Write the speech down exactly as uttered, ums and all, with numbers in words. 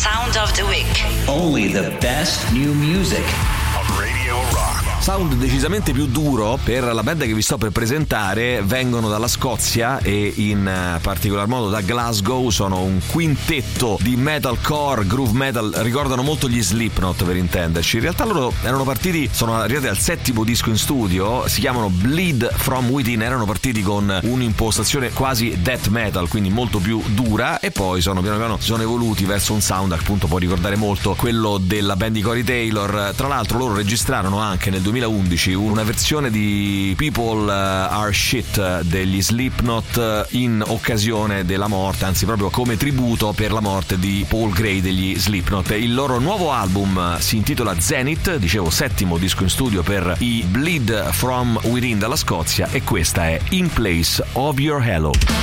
Sound of the Week. Only the best new music. Radio Rock. Sound decisamente più duro per la band che vi sto per presentare. Vengono dalla Scozia e in particolar modo da Glasgow. Sono un quintetto di metalcore, groove metal. Ricordano molto gli Slipknot, per intenderci. In realtà loro erano partiti, sono arrivati al settimo disco in studio. Si chiamano Bleed From Within. Erano partiti con un'impostazione quasi death metal, quindi molto più dura, e poi sono piano piano si sono evoluti verso un sound appunto può ricordare molto quello della band di Corey Taylor. Tra l'altro loro registrarono anche nel duemilaundici una versione di People Are Shit degli Slipknot in occasione della morte, anzi proprio come tributo per la morte di Paul Gray degli Slipknot. Il loro nuovo album si intitola Zenith, dicevo settimo disco in studio per i Bleed From Within dalla Scozia, e questa è In Place of Your Halo.